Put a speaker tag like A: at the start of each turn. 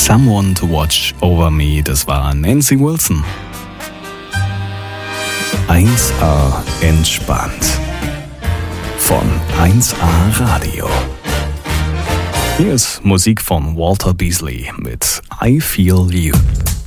A: Someone to Watch Over Me, das war Nancy Wilson. 1A entspannt. Von 1A Radio. Hier ist Musik von Walter Beasley mit I Feel You.